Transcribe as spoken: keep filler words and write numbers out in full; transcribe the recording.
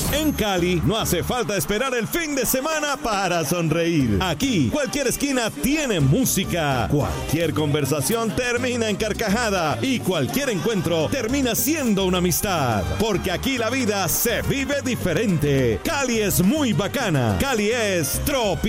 En Cali no hace falta esperar el fin de semana para sonreír. Aquí, cualquier esquina tiene música, cualquier conversación termina en carcajada y cualquier encuentro termina siendo una amistad. Porque aquí la vida se vive diferente. Cali es muy bacana. Cali es tropical.